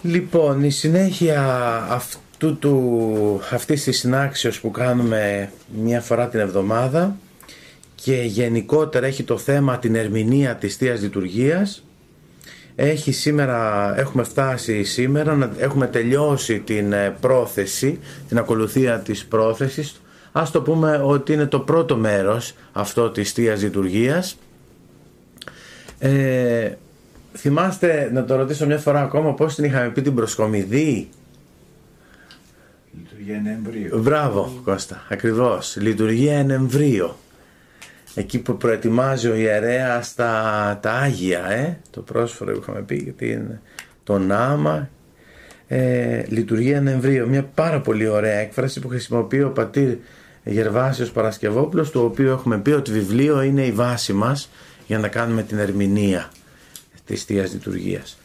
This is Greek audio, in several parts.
Λοιπόν, η συνέχεια αυτής της συνάξεως που κάνουμε μία φορά την εβδομάδα και γενικότερα έχει το θέμα την ερμηνεία της Θείας Λειτουργίας. Έχουμε φτάσει σήμερα, έχουμε τελειώσει την πρόθεση, την ακολουθία της πρόθεσης. Ας το πούμε ότι είναι το πρώτο μέρος αυτό της Θείας Λειτουργίας. Θυμάστε, να το ρωτήσω μια φορά ακόμα, πώς την είχαμε πει την προσκομιδή? Λειτουργία εν εμβρίο. Μπράβο Κώστα, ακριβώς, λειτουργία εν εμβρίο. Εκεί που προετοιμάζει ο ιερέας τα Άγια, το πρόσφορο που είχαμε πει, τον άμα, λειτουργία εν εμβρίο. Μια πάρα πολύ ωραία έκφραση που χρησιμοποιεί ο πατήρ Γερβάσιος Παρασκευόπουλος, του οποίου έχουμε πει ότι βιβλίο είναι η βάση μας για να κάνουμε την ερμηνεία της Θείας Λειτουργίας.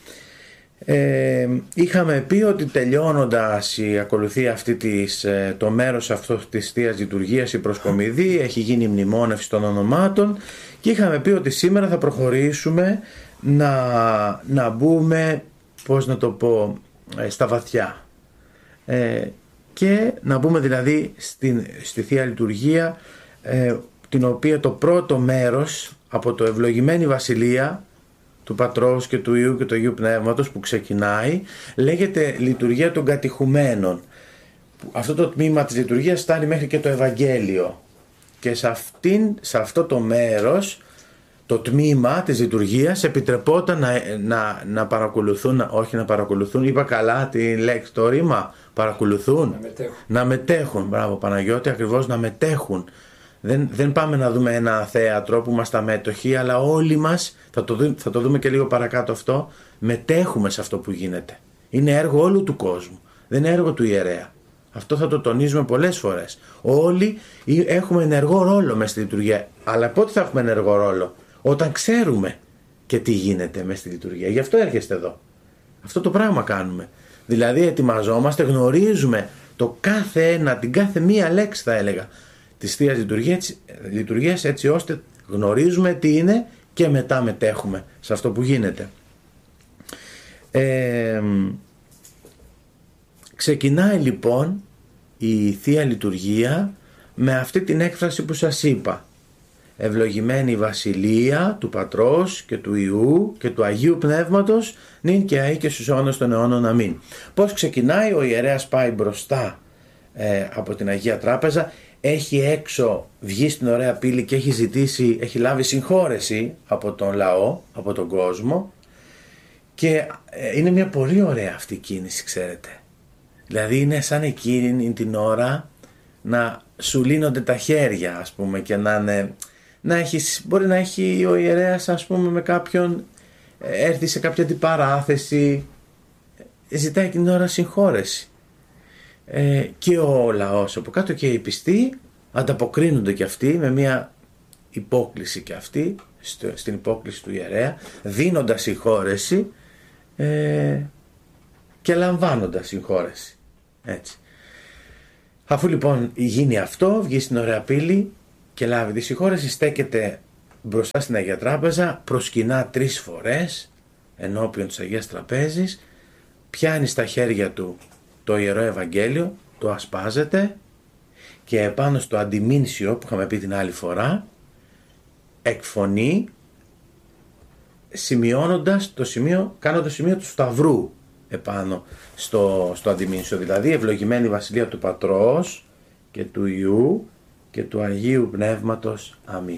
Είχαμε πει ότι τελειώνοντας η ακολουθία αυτή το μέρος αυτό της Θείας Λειτουργίας, η προσκομιδή, έχει γίνει η μνημόνευση των ονομάτων και είχαμε πει ότι σήμερα θα προχωρήσουμε να μπούμε, πώς να το πω, στα βαθιά και να μπούμε δηλαδή στη Θεία Λειτουργία, την οποία το πρώτο μέρος από το ευλογημένη Βασιλεία του Πατρός και του Υιού και του Αγίου Πνεύματος που ξεκινάει, λέγεται λειτουργία των κατηχουμένων. Αυτό το τμήμα της λειτουργίας φτάνει μέχρι και το Ευαγγέλιο και σε αυτό το μέρος, το τμήμα της λειτουργίας, επιτρεπόταν να παρακολουθούν, όχι να παρακολουθούν, είπα καλά τη λέξη, το ρήμα, παρακολουθούν, να μετέχουν. Μπράβο Παναγιώτη, ακριβώς, να μετέχουν. Δεν πάμε να δούμε ένα θέατρο που είμαστε αμέτωχοι, αλλά όλοι μας, θα το δούμε και λίγο παρακάτω αυτό, μετέχουμε σε αυτό που γίνεται. Είναι έργο όλου του κόσμου, δεν είναι έργο του ιερέα. Αυτό θα το τονίζουμε πολλές φορές. Όλοι έχουμε ενεργό ρόλο μέσα στη λειτουργία. Αλλά πότε θα έχουμε ενεργό ρόλο? Όταν ξέρουμε και τι γίνεται μέσα στη λειτουργία. Γι' αυτό έρχεστε εδώ. Αυτό το πράγμα κάνουμε. Δηλαδή ετοιμαζόμαστε, γνωρίζουμε το κάθε ένα, την κάθε μία λέξη θα έλεγα, της Θείας Λειτουργίας, έτσι ώστε γνωρίζουμε τι είναι και μετά μετέχουμε σε αυτό που γίνεται. Ξεκινάει λοιπόν η Θεία Λειτουργία με αυτή την έκφραση που σας είπα. Ευλογημένη η Βασιλεία του Πατρός και του Υιού και του Αγίου Πνεύματος, νυν και αεί και στους αιώνας των αιώνων. Αμήν. Πώς ξεκινάει? Ο ιερέας πάει μπροστά από την Αγία Τράπεζα, έχει έξω βγει στην ωραία πύλη και έχει λάβει συγχώρεση από τον λαό, από τον κόσμο, και είναι μια πολύ ωραία αυτή κίνηση, ξέρετε. Δηλαδή είναι σαν εκείνη την ώρα να σου λύνονται τα χέρια, ας πούμε, και μπορεί να έχει ο ιερέας, ας πούμε, με κάποιον έρθει σε κάποια αντιπαράθεση, ζητάει εκείνη την ώρα συγχώρεση. Και ο λαός από κάτω και οι πιστοί ανταποκρίνονται και αυτοί με μια υπόκληση και αυτοί στην υπόκληση του ιερέα, δίνοντας συγχώρεση και λαμβάνοντας συγχώρεση. Έτσι. Αφού λοιπόν γίνει αυτό, βγει στην ωραία πύλη και λάβει τη συγχώρεση, στέκεται μπροστά στην Αγία Τράπεζα, προσκυνά 3 φορές ενώπιον της Αγίας Τραπέζης, πιάνει στα χέρια του το Ιερό Ευαγγέλιο, το ασπάζεται και επάνω στο αντιμήνσιο που είχαμε πει την άλλη φορά εκφωνεί, σημειώνοντας κάνοντας το σημείο του Σταυρού επάνω στο αντιμήνσιο, δηλαδή ευλογημένη η Βασιλεία του Πατρός και του Υιού και του Αγίου Πνεύματος. Αμήν.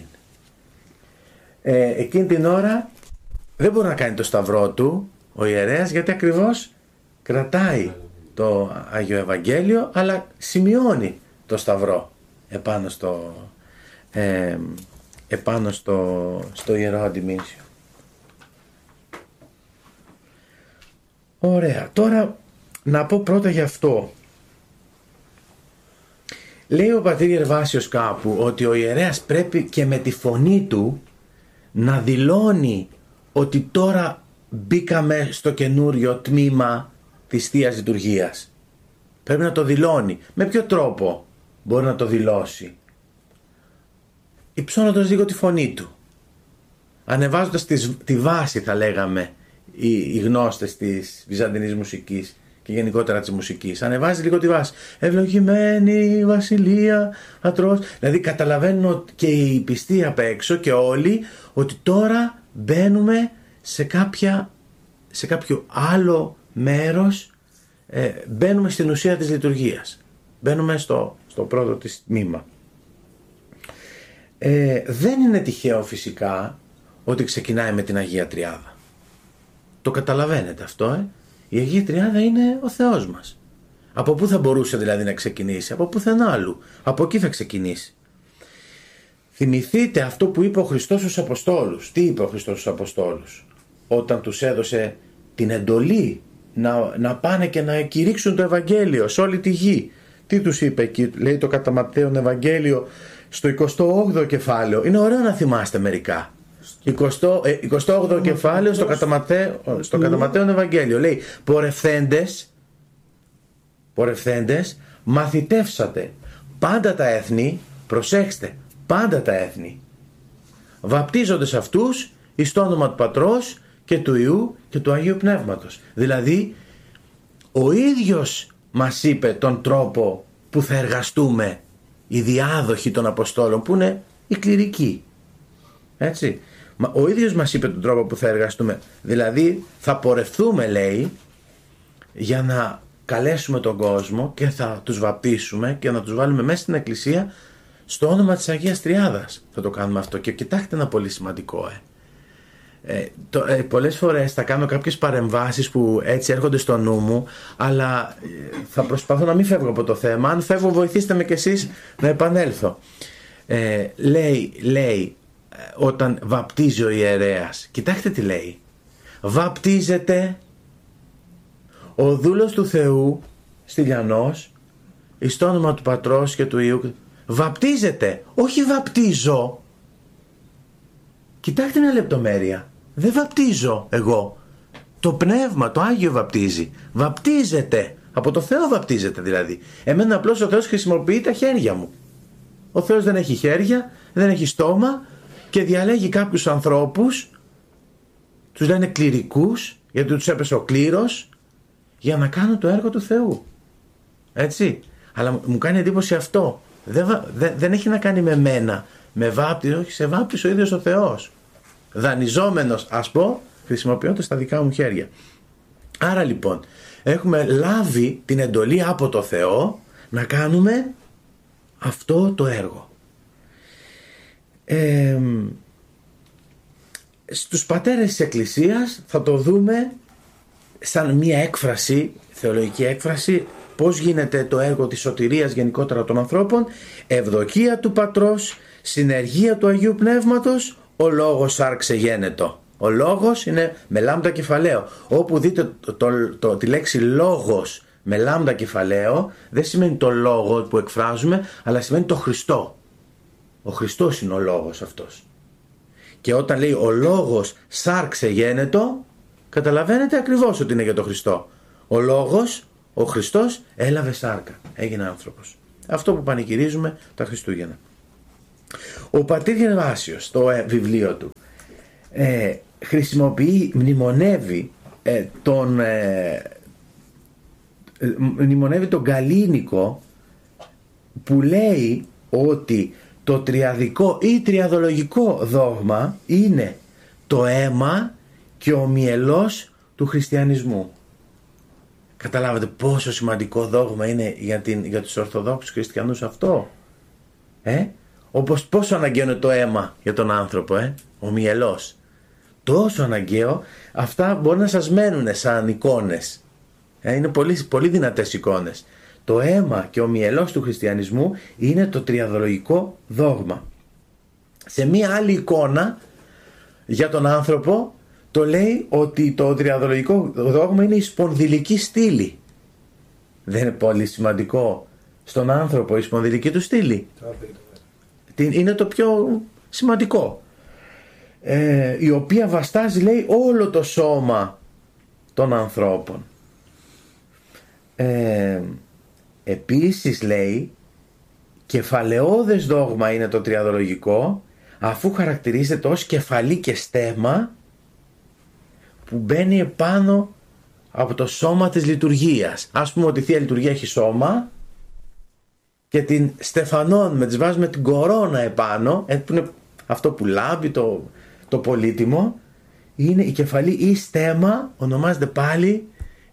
Εκείνη την ώρα δεν μπορεί να κάνει το Σταυρό του ο ιερέας, γιατί ακριβώς κρατάει το Άγιο Ευαγγέλιο, αλλά σημειώνει το Σταυρό επάνω στο Ιερό Αντιμήνσιο. Ωραία. Τώρα να πω πρώτα γι' αυτό. Λέει ο πατήρ Γερβάσιος κάπου ότι ο ιερέας πρέπει και με τη φωνή του να δηλώνει ότι τώρα μπήκαμε στο καινούριο τμήμα της Θείας Λειτουργίας. Πρέπει να το δηλώνει. Με ποιο τρόπο μπορεί να το δηλώσει? Υψώνοντας λίγο τη φωνή του, ανεβάζοντας τη βάση, θα λέγαμε, οι γνώστες της βυζαντινής μουσικής και γενικότερα της μουσικής. Ανεβάζει λίγο τη βάση. Ευλογημένη βασιλεία πατρός. Δηλαδή καταλαβαίνουν και οι πιστοί απ' έξω και όλοι ότι τώρα μπαίνουμε σε κάποιο άλλο μέρος, μπαίνουμε στην ουσία της λειτουργίας. Μπαίνουμε στο πρώτο της τμήμα. Δεν είναι τυχαίο φυσικά ότι ξεκινάει με την Αγία Τριάδα. Το καταλαβαίνετε αυτό, Η Αγία Τριάδα είναι ο Θεός μας. Από πού θα μπορούσε δηλαδή να ξεκινήσει? Από πουθενά άλλου. Από εκεί θα ξεκινήσει. Θυμηθείτε αυτό που είπε ο Χριστός στους Αποστόλους. Τι είπε ο Χριστός στους Αποστόλους? Όταν τους έδωσε την εντολή να πάνε και να κηρύξουν το Ευαγγέλιο σε όλη τη γη. Τι τους είπε εκεί? Λέει το κατά Ματθαίον Ευαγγέλιο στο 28ο κεφάλαιο. Είναι ωραίο να θυμάστε μερικά. 28ο κεφάλαιο στο κατά Ματθαίον Ευαγγέλιο. Λέει πορευθέντες μαθητεύσατε πάντα τα έθνη, προσέξτε, πάντα τα έθνη, βαπτίζοντες αυτούς εις το όνομα του Πατρός και του Υιού και του Αγίου Πνεύματος. Δηλαδή ο ίδιος μας είπε τον τρόπο που θα εργαστούμε οι διάδοχοι των Αποστόλων, που είναι οι κληρικοί. Έτσι. Ο ίδιος μας είπε τον τρόπο που θα εργαστούμε. Δηλαδή θα πορευθούμε, λέει, για να καλέσουμε τον κόσμο και θα τους βαπτίσουμε και να τους βάλουμε μέσα στην εκκλησία στο όνομα της Αγίας Τριάδας. Θα το κάνουμε αυτό. Και κοιτάξτε ένα πολύ σημαντικό. Πολλές φορές θα κάνω κάποιες παρεμβάσεις που έτσι έρχονται στο νου μου, αλλά θα προσπαθώ να μην φεύγω από το θέμα. Αν φεύγω, βοηθήστε με κι εσείς να επανέλθω. Λέει όταν βαπτίζει ο ιερέας, κοιτάξτε τι λέει: βαπτίζεται ο δούλος του Θεού Στυλιανός εις το όνομα του Πατρός και του Υιού. Βαπτίζεται, όχι βαπτίζω. Κοιτάξτε μια λεπτομέρεια. Δεν βαπτίζω εγώ. Το Πνεύμα, το Άγιο βαπτίζει. Βαπτίζεται. Από το Θεό βαπτίζεται δηλαδή. Εμένα απλώς ο Θεός χρησιμοποιεί τα χέρια μου. Ο Θεός δεν έχει χέρια, δεν έχει στόμα και διαλέγει κάποιους ανθρώπους, τους λένε κληρικούς, γιατί τους έπεσε ο κλήρος, για να κάνουν το έργο του Θεού. Έτσι. Αλλά μου κάνει εντύπωση αυτό. Δεν έχει να κάνει με μένα. Με βάπτιζε, όχι, σε βάπτιζε ο ίδιος ο Θεός. Δανειζόμενος, ας πω, χρησιμοποιώντας τα δικά μου χέρια. Άρα λοιπόν, έχουμε λάβει την εντολή από το Θεό να κάνουμε αυτό το έργο. Στους πατέρες της Εκκλησίας θα το δούμε σαν μια έκφραση, θεολογική έκφραση, πώς γίνεται το έργο της σωτηρίας γενικότερα των ανθρώπων. Ευδοκία του Πατρός, συνεργία του Αγίου Πνεύματος, ο λόγος άρξε γένετο. Ο λόγος είναι με λάμδα κεφαλαίο. Όπου δείτε τη λέξη λόγος με λάμδα κεφαλαίο, δεν σημαίνει το λόγο που εκφράζουμε, αλλά σημαίνει το Χριστό. Ο Χριστός είναι ο λόγος αυτός. Και όταν λέει ο λόγος σάρξε γένετο, καταλαβαίνετε ακριβώς ότι είναι για τον Χριστό. Ο λόγος, ο Χριστός έλαβε σάρκα, έγινε άνθρωπος. Αυτό που πανηγυρίζουμε τα Χριστούγεννα. Ο πατήρ Γερβάσιος στο βιβλίο του μνημονεύει τον Καλίνικο, που λέει ότι το τριαδικό ή τριαδολογικό δόγμα είναι το αίμα και ο μυελός του χριστιανισμού. Καταλάβατε πόσο σημαντικό δόγμα είναι για τους Ορθοδόξους χριστιανούς αυτό. Όπως πόσο αναγκαίο είναι το αίμα για τον άνθρωπο, ο μυελός. Τόσο αναγκαίο, αυτά μπορεί να σας μένουν σαν εικόνες. Είναι πολύ, πολύ δυνατές εικόνες. Το αίμα και ο μυελός του χριστιανισμού είναι το τριαδολογικό δόγμα. Σε μία άλλη εικόνα για τον άνθρωπο το λέει ότι το τριαδολογικό δόγμα είναι η σπονδυλική στήλη. Δεν είναι πολύ σημαντικό στον άνθρωπο η σπονδυλική του στήλη? Είναι το πιο σημαντικό. Η οποία βαστάζει, λέει, όλο το σώμα των ανθρώπων. Επίσης, λέει, κεφαλαιώδες δόγμα είναι το τριαδολογικό, αφού χαρακτηρίζεται ως κεφαλή και στέμμα που μπαίνει επάνω από το σώμα της λειτουργίας. Ας πούμε ότι η Θεία Λειτουργία έχει σώμα και την στεφανώνουμε, της βάζουμε την κορώνα επάνω, που είναι αυτό που λάμπει, το πολύτιμο, είναι η κεφαλή ή στέμα, ονομάζεται πάλι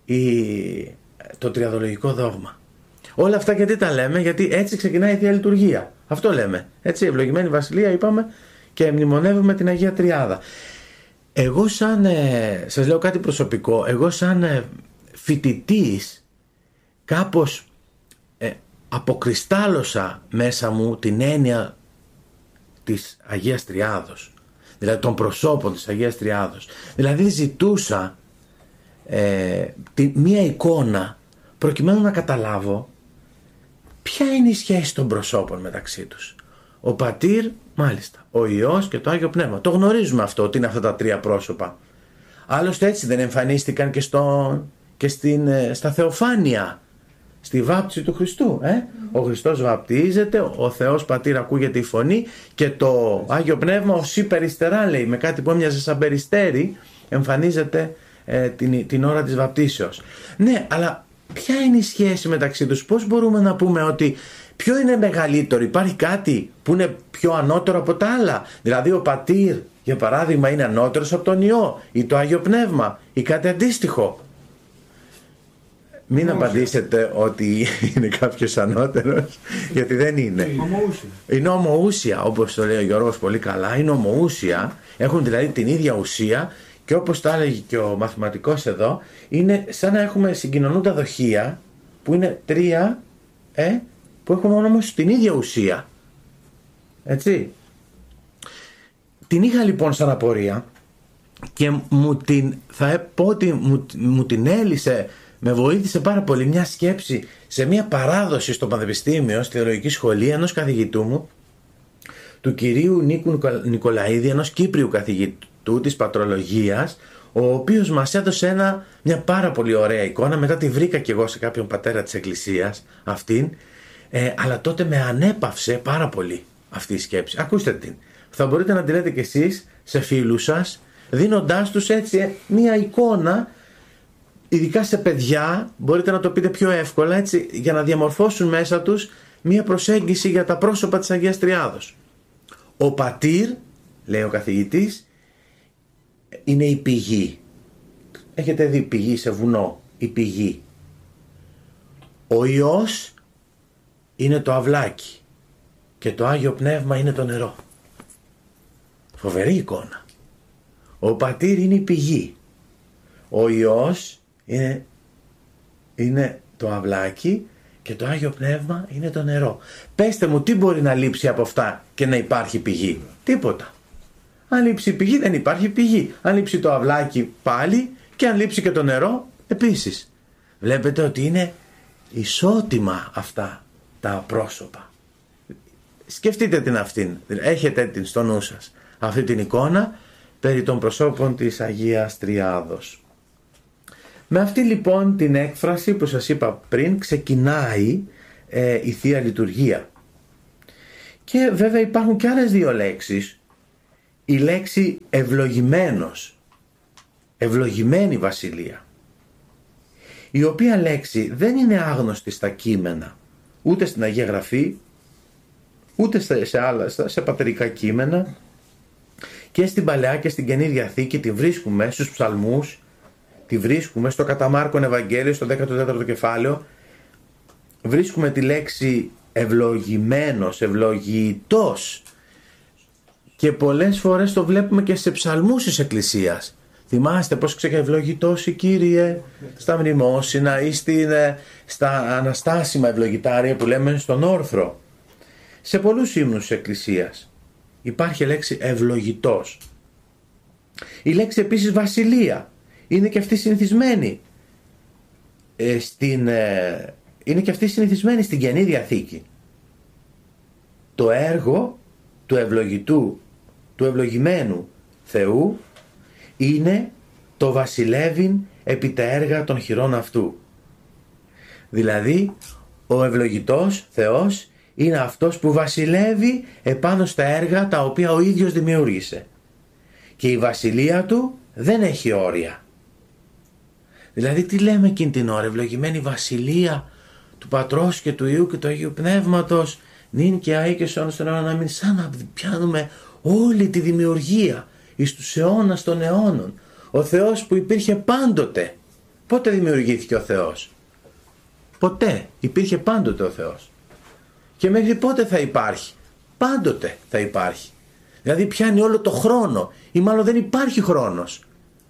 το τριαδολογικό δόγμα. Όλα αυτά γιατί τα λέμε? Γιατί έτσι ξεκινάει η Θεία Λειτουργία. Αυτό λέμε. Έτσι, ευλογημένη Βασιλεία είπαμε και μνημονεύουμε την Αγία Τριάδα. Εγώ σας λέω κάτι προσωπικό, εγώ σαν φοιτητής κάπως αποκριστάλλωσα μέσα μου την έννοια της Αγίας Τριάδος, δηλαδή των προσώπων της Αγίας Τριάδος. Δηλαδή ζητούσα μία εικόνα προκειμένου να καταλάβω ποια είναι η σχέση των προσώπων μεταξύ τους. Ο Πατήρ, μάλιστα, ο Υιός και το Άγιο Πνεύμα. Το γνωρίζουμε αυτό, ότι είναι αυτά τα τρία πρόσωπα. Άλλωστε έτσι δεν εμφανίστηκαν και στα Θεοφάνεια, στη βάπτιση του Χριστού. Ο Χριστός βαπτίζεται, ο Θεός Πατήρ ακούγεται η φωνή και το Άγιο Πνεύμα ως υπεριστερά, λέει, με κάτι που έμοιαζε σαν περιστέρι, εμφανίζεται την ώρα της βαπτίσεως. Ναι, αλλά ποια είναι η σχέση μεταξύ τους? Πώς μπορούμε να πούμε ότι ποιο είναι μεγαλύτερο? Υπάρχει κάτι που είναι πιο ανώτερο από τα άλλα? Δηλαδή ο Πατήρ, για παράδειγμα, είναι ανώτερος από τον Υιό, ή το Άγιο Πνεύμα, ή κάτι αντίστοιχο? Μην απαντήσετε ότι είναι κάποιος ανώτερος, γιατί δεν είναι. Είναι ομοούσια, όπως το λέει ο Γιώργος πολύ καλά, είναι ομοούσια, έχουν δηλαδή την ίδια ουσία. Και όπως τα έλεγε και ο μαθηματικός εδώ, είναι σαν να έχουμε συγκοινωνούντα δοχεία που είναι τρία, που έχουν όμως την ίδια ουσία. Έτσι. Την είχα λοιπόν σαν απορία και θα πω ότι μου την έλυσε, με βοήθησε πάρα πολύ μια σκέψη σε μια παράδοση στο Πανεπιστήμιο, στη Θεολογική Σχολή, ενός καθηγητού μου, του κυρίου Νίκου Νικολαίδη, ενός Κύπριου καθηγητού της πατρολογίας, ο οποίος μας έδωσε μια πάρα πολύ ωραία εικόνα. Μετά τη βρήκα κι εγώ σε κάποιον πατέρα της Εκκλησίας αυτήν, αλλά τότε με ανέπαυσε πάρα πολύ αυτή η σκέψη. Ακούστε την. Θα μπορείτε να τη λέτε κι εσείς σε φίλους σας, δίνοντάς τους έτσι μια εικόνα, ειδικά σε παιδιά, μπορείτε να το πείτε πιο εύκολα, έτσι, για να διαμορφώσουν μέσα τους μια προσέγγιση για τα πρόσωπα της Αγίας Τριάδος. Ο Πατήρ, λέει ο καθηγητής, είναι η πηγή. Έχετε δει πηγή σε βουνό, η πηγή. Ο Υιός είναι το αυλάκι και το Άγιο Πνεύμα είναι το νερό. Φοβερή εικόνα. Ο Πατήρ είναι η πηγή. Ο Υιός είναι το αυλάκι και το Άγιο Πνεύμα είναι το νερό. Πέστε μου, τι μπορεί να λείψει από αυτά και να υπάρχει πηγή? Τίποτα. Αν λείψει η πηγή δεν υπάρχει πηγή. Αν λείψει το αυλάκι πάλι, και αν λείψει και το νερό επίσης. Βλέπετε ότι είναι ισότιμα αυτά τα πρόσωπα. Σκεφτείτε την αυτήν, έχετε την στο νου σας αυτή την εικόνα περί των προσώπων της Αγίας Τριάδος. Με αυτή λοιπόν την έκφραση που σας είπα πριν ξεκινάει η Θεία Λειτουργία. Και βέβαια υπάρχουν και άλλες δύο λέξεις. Η λέξη ευλογημένος, ευλογημένη Βασιλεία, η οποία λέξη δεν είναι άγνωστη στα κείμενα, ούτε στην Αγία Γραφή, ούτε σε πατερικά κείμενα, και στην Παλαιά και στην Καινή Διαθήκη τη βρίσκουμε στους ψαλμούς, τη βρίσκουμε στο κατά Μάρκον Ευαγγέλιο, στο 14ο κεφάλαιο, βρίσκουμε τη λέξη ευλογημένος, ευλογητός, και πολλές φορές το βλέπουμε και σε ψαλμούς της Εκκλησίας. Θυμάστε πως ευλογητός η Κύριε στα μνημόσυνα ή στα αναστάσιμα ευλογητάρια που λέμε στον όρθρο. Σε πολλούς ύμνους της Εκκλησίας υπάρχει λέξη ευλογητός. Η λέξη επίσης βασιλεία είναι και αυτή συνηθισμένη στην Καινή Διαθήκη. Το έργο του ευλογητού, του ευλογημένου Θεού είναι το βασιλεύειν επί τα έργα των χειρών αυτού. Δηλαδή ο ευλογητός Θεός είναι αυτός που βασιλεύει επάνω στα έργα τα οποία ο ίδιος δημιούργησε. Και η βασιλεία του δεν έχει όρια. Δηλαδή τι λέμε εκείνη την ώρα? Ευλογημένη βασιλεία του Πατρός και του Υιού και του Αγίου Πνεύματος, νυν και αεί και σε αιώνας των αιώνων. Να μην, σαν να πιάνουμε όλη τη δημιουργία εις τους αιώνας των αιώνων. Ο Θεός που υπήρχε πάντοτε. Πότε δημιουργήθηκε ο Θεός? Ποτέ. Υπήρχε πάντοτε ο Θεός. Και μέχρι πότε θα υπάρχει? Πάντοτε θα υπάρχει. Δηλαδή πιάνει όλο το χρόνο, ή μάλλον δεν υπάρχει χρόνος.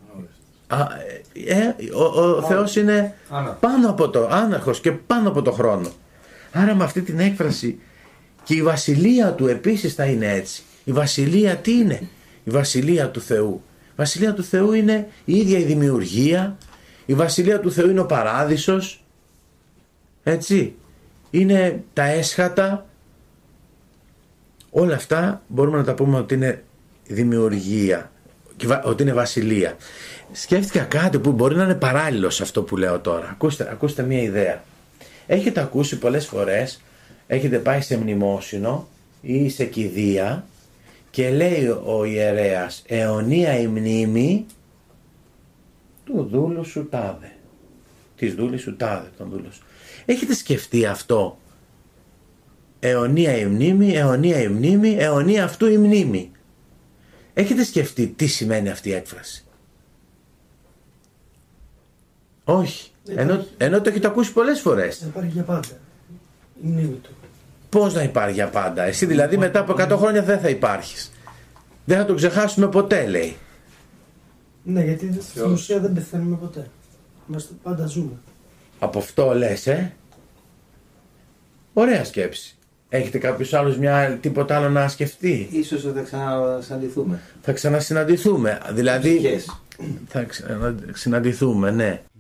Ο Θεός είναι πάνω από το άναρχος και πάνω από το χρόνο. Άρα με αυτή την έκφραση, και η βασιλεία του επίσης θα είναι έτσι. Η βασιλεία τι είναι? Η βασιλεία του Θεού. Η βασιλεία του Θεού είναι η ίδια η δημιουργία. Η βασιλεία του Θεού είναι ο παράδεισος. Έτσι. Είναι τα έσχατα. Όλα αυτά μπορούμε να τα πούμε ότι είναι δημιουργία, ότι είναι βασιλεία. Σκέφτηκα κάτι που μπορεί να είναι παράλληλο σε αυτό που λέω τώρα. Ακούστε μία ιδέα. Έχετε ακούσει πολλές φορές, έχετε πάει σε μνημόσυνο ή σε κηδεία και λέει ο ιερέας, αιωνία η μνήμη του δούλου σου τάδε, της δούλης σου τάδε, τον δούλο σου. Έχετε σκεφτεί αυτό? Αιωνία η μνήμη, αιωνία η μνήμη, αιωνία αυτού η μνήμη. Έχετε σκεφτεί τι σημαίνει αυτή η έκφραση? Όχι. Ενώ το έχετε ακούσει πολλές φορές. Υπάρχει για πάντα. Η μνήμη του. Πώς να υπάρχει για πάντα? Εσύ δηλαδή μετά από 100 χρόνια δεν θα υπάρχεις. Δεν θα το ξεχάσουμε ποτέ, λέει. Ναι, γιατί στην ουσία δεν πεθαίνουμε ποτέ. Είμαστε πάντα ζούμε. Από αυτό λες, Ωραία σκέψη. Έχετε κάποιος άλλος τίποτα άλλο να σκεφτεί? Ίσως θα ξανασυναντηθούμε. Θα ξανασυναντηθούμε. Δηλαδή θα ξανασυναντηθούμε, ναι.